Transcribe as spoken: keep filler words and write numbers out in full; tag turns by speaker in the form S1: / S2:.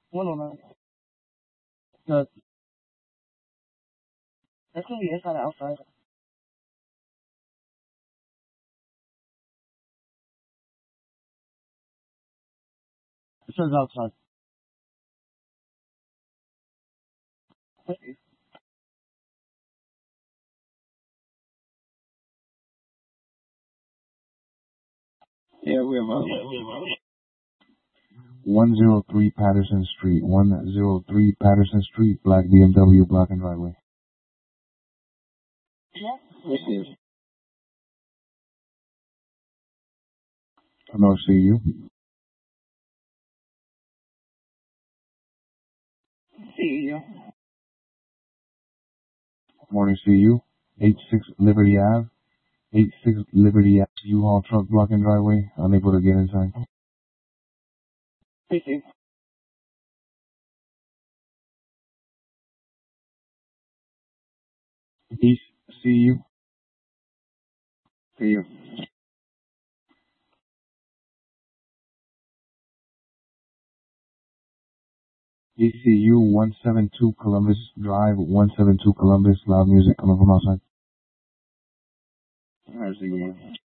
S1: one oh nine. Good. That's gonna be inside or outside. It says outside. Okay. Yeah, we have a
S2: one oh three Patterson Street, one oh three Patterson Street, black B M W, block and driveway.
S1: Yeah. Received.
S2: No, see you.
S1: See you.
S2: Morning, see you. eight six Liberty Ave, eight six Liberty Ave, U-Haul truck, block and driveway, unable to get inside.
S1: Received.
S2: East, see you.
S1: See you.
S2: E C U one seventy-two Columbus Drive, one seventy-two Columbus, loud music coming from outside.
S1: I see you.